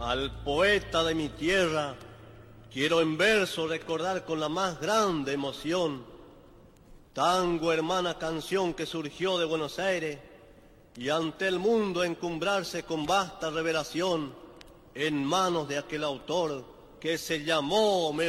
Al poeta de mi tierra quiero en verso recordar con la más grande emoción. Tango, hermana canción que surgió de Buenos Aires y ante el mundo encumbrarse con vasta revelación en manos de aquel autor que se llamó